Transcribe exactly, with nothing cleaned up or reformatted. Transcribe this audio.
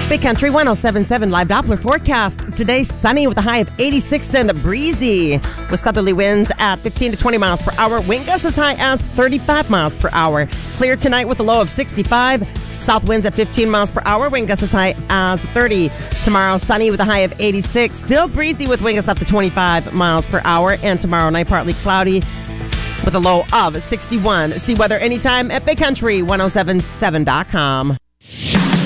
Big Country one oh seven point seven live Doppler forecast. Today, sunny with a high of eighty-six and breezy with southerly winds at fifteen to twenty miles per hour. Wind gusts as high as thirty-five miles per hour. Clear tonight with a low of sixty-five. South winds at fifteen miles per hour. Wind gusts as high as thirty. Tomorrow, sunny with a high of eighty-six. Still breezy with wind gusts up to twenty-five miles per hour. And tomorrow night, partly cloudy with a low of sixty-one. See weather anytime at Big Country ten seventy-seven dot com.